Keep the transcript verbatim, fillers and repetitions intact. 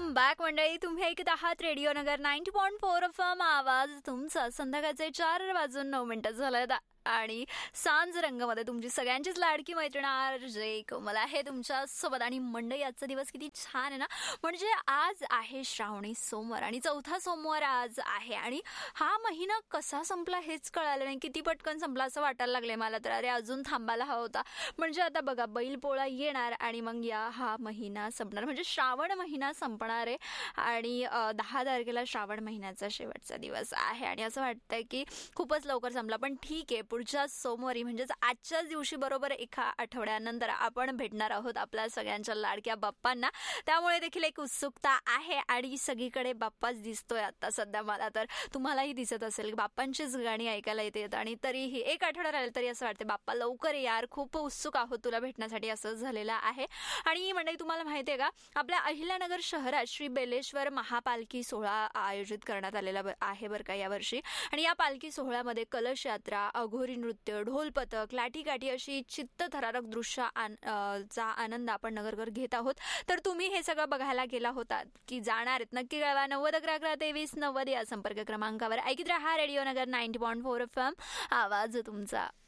Welcome back मंडळी. तुम्ही ऐकत आहात रेडिओ नगर ninety point four F M. आवाज तुमचा. संध्याकाळचे चार वाजून नऊ मिनिटं झालं आणि सांज रंगमध्ये तुमची सगळ्यांचीच लाडकी मैत्रीण आर जे कोमल आहे तुमच्या सोबत. आणि मंडळी, आजचा दिवस किती छान आहे ना. म्हणजे आज आहे श्रावणी सोमवार आणि चौथा सोमवार आज आहे. आणि हा महिना कसा संपला हेच कळालं नाही. किती पटकन संपला असं वाटायला लागले मला तर. अरे अजून थांबायला हवा होता. म्हणजे आता बघा, बैलपोळा येणार आणि मग या हा महिना संपणार. म्हणजे श्रावण महिना संपणार आहे आणि दहा तारखेला श्रावण महिन्याचा शेवटचा दिवस आहे. आणि असं वाटतंय की खूपच लवकर संपला. पण ठीक आहे, पुढच्या सोमवारी म्हणजेच आजच्याच दिवशी बरोबर एका आठवड्यानंतर आपण भेटणार आहोत आपल्या सगळ्यांच्या लाडक्या बाप्पांना. त्यामुळे देखील एक उत्सुकता आहे आणि सगळीकडे बाप्पाच दिसतोय आता सध्या मला तर. तुम्हालाही दिसत असेल, बाप्पांचीच गाणी ऐकायला येतात. आणि तरीही एक आठवडा राहिला तरी असं वाटतं बाप्पा लवकर यार, खूप उत्सुक आहोत तुला भेटण्यासाठी, असं झालेलं आहे. आणि मंडळी, तुम्हाला माहिती आहे का, आपल्या अहिल्यानगर शहरात श्री बेलेश्वर महापालखी सोहळा आयोजित करण्यात आलेला आहे बरं का यावर्षी. आणि या पालखी सोहळ्यामध्ये कलश यात्रा, अघोरी नृत्य, ढोल पथक, लाठीकाठी अशी चित्तथरारक दृश्य चा आनंद आपण नगरकर घेत आहोत. तर तुम्ही हे सगळं बघायला गेला होता की जाणार आहेत? नक्की कळवा. नव्वद अकरा अकरा तेवीस नव्वद या संपर्क क्रमांकावर. ऐकत राहा रेडिओ नगर ninety point four F M. आवाज तुमचा.